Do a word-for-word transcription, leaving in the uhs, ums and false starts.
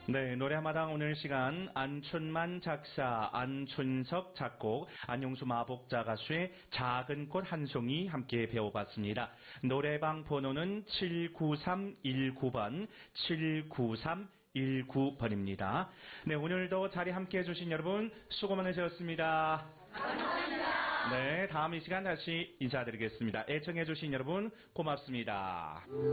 네, 노래마당 오늘 시간 안춘만 작사, 안춘석 작곡, 안용수 마복자 가수의 작은 꽃 한 송이 함께 배워봤습니다. 노래방 번호는 칠구삼일구 번, 칠구삼일구 번입니다. 네, 오늘도 자리 함께 해주신 여러분 수고 많으셨습니다. 감사합니다. 네, 다음 이 시간 다시 인사드리겠습니다. 애청해주신 여러분 고맙습니다.